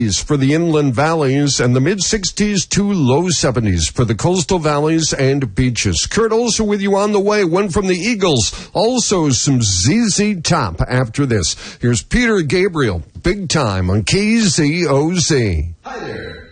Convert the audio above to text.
for the inland valleys and the mid-60s to low 70s for the coastal valleys and beaches. Kurt Olson with you on the way. One from the Eagles. Also some ZZ Top after this. Here's Peter Gabriel, Big Time on KZOZ. Hi there.